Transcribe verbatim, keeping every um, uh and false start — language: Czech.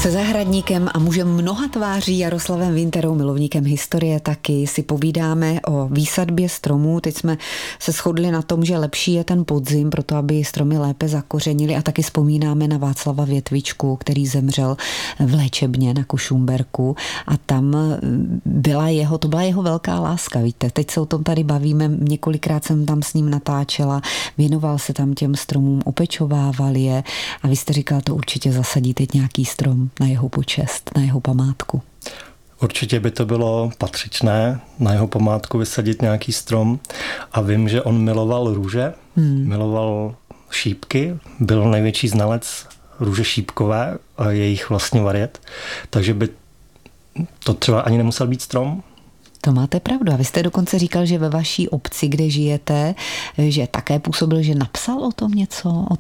Se zahradníkem a mužem mnoha tváří Jaroslavem Winterou, milovníkem historie, taky si povídáme o výsadbě stromů. Teď jsme se shodli na tom, že lepší je ten podzim, proto aby stromy lépe zakořenily, a taky vzpomínáme na Václava Větvičku, který zemřel v léčebně na Kušumberku, a tam byla jeho, to byla jeho velká láska, víte. Teď se o tom tady bavíme, několikrát jsem tam s ním natáčela, věnoval se tam těm stromům, opečovával je, a vy jste říkal, to určitě zasadí teď nějaký strom na jeho počest, na jeho památku. Určitě by to bylo patřičné na jeho památku vysadit nějaký strom, a vím, že on miloval růže, hmm. miloval šípky, byl největší znalec růže šípkové a jejich vlastně variet, takže by to třeba ani nemusel být strom. To máte pravdu. A vy jste dokonce říkal, že ve vaší obci, kde žijete, že také působil, že napsal o tom něco, o